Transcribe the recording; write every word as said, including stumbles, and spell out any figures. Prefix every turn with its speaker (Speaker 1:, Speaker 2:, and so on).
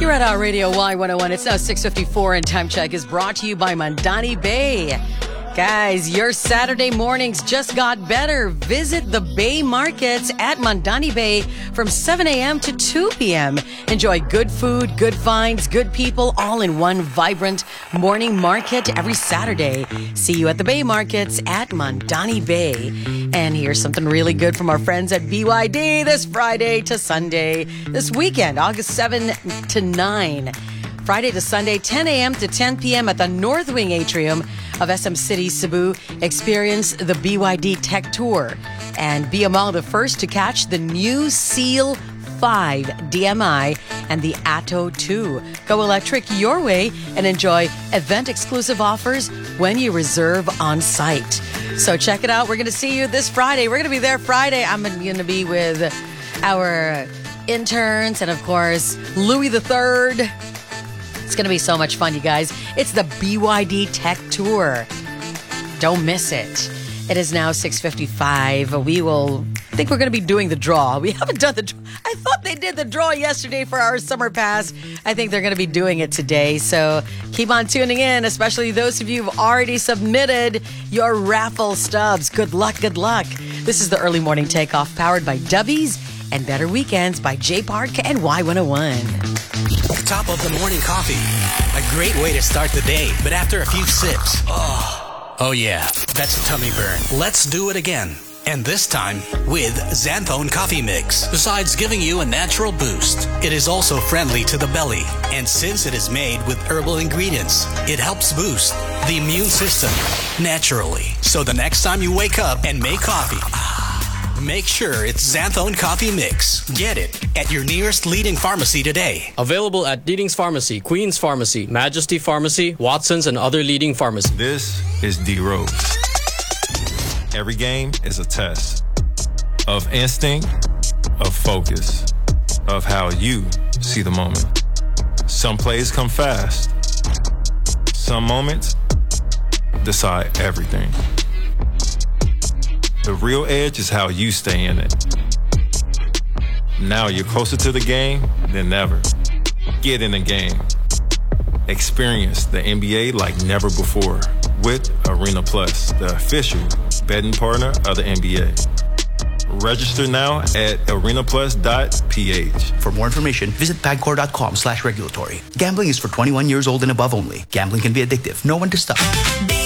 Speaker 1: Red Hour Radio Y one oh one. It's now six fifty-four and Time Check is brought to you by Mandani Bay. Guys, your Saturday mornings just got better. Visit the Bay Markets at Mandani Bay from seven a.m. to two p.m. Enjoy good food, good finds, good people, all in one vibrant morning market every Saturday. See you at the Bay Markets at Mandani Bay. And here's something really good from our friends at B Y D this Friday to Sunday. This weekend, August seventh to ninth. Friday to Sunday, ten a.m. to ten p.m. at the North Wing Atrium of S M City, Cebu. Experience the B Y D Tech Tour and be among the first to catch the new Seal five D M I and the Atto two. Go electric your way and enjoy event-exclusive offers when you reserve on site. So check it out. We're going to see you this Friday. We're going to be there Friday. I'm going to be with our interns and, of course, Louis the Third. It's going to be so much fun, you guys. It's the B Y D Tech Tour. Don't miss it. It is now six fifty-five. We will, I think we're going to be doing the draw. We haven't done the draw. I thought they did the draw yesterday for our summer pass. I think they're going to be doing it today. So keep on tuning in, especially those of you who've already submitted your raffle stubs. Good luck, good luck. This is the Early Morning Takeoff powered by Dubbies and Better Weekends by J Park and Y one oh one.
Speaker 2: Top of the morning coffee. A great way to start the day, but after a few sips, oh, oh yeah, that's a tummy burn. Let's do it again. And this time with Xanthone Coffee Mix. Besides giving you a natural boost, it is also friendly to the belly. And since it is made with herbal ingredients, it helps boost the immune system naturally. So the next time you wake up and make coffee, make sure it's Xanthone Coffee Mix. Get it at your nearest leading pharmacy today.
Speaker 3: Available at Deedings Pharmacy, Queen's Pharmacy, Majesty Pharmacy, Watson's, and other leading pharmacies.
Speaker 4: This is D-Rose. Every game is a test of instinct, of focus, of how you see the moment. Some plays come fast. Some moments decide everything. The real edge is how you stay in it. Now you're closer to the game than ever. Get in the game. Experience the N B A like never before with Arena Plus, the official betting partner of the N B A. Register now at arena plus dot p h.
Speaker 5: For more information, visit pagcor.com slash regulatory. Gambling is for twenty-one years old and above only. Gambling can be addictive. Know when to stop.